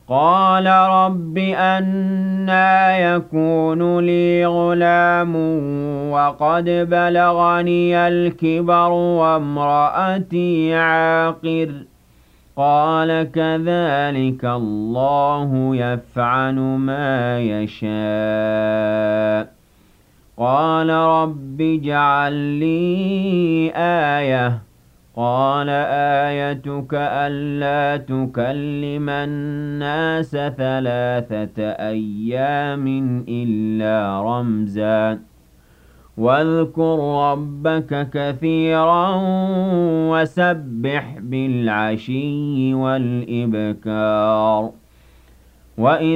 قَالَ رَبِّ أَنَّىٰ يَكُونُ لِي غُلَامٌ وَقَدْ بَلَغَنِيَ الْكِبَرُ وَامْرَأَتِي عَاقِرٌ ۖ قَالَ كَذَٰلِكَ اللَّهُ يَفْعَلُ مَا يَشَاءُ ۚ قَالَ رَبِّ اجْعَل لِّي آيَةً ۖ قَالَ آيَتُكَ أَلَّا تُكَلِّمَ النَّاسَ ثَلَاثَةَ أَيَّامٍ إِلَّا رَمْزًا ۗ وَاذْكُر رَّبَّكَ كَثِيرًا وَسَبِّحْ بِالْعَشِيِّ وَالْإِبْكَارِ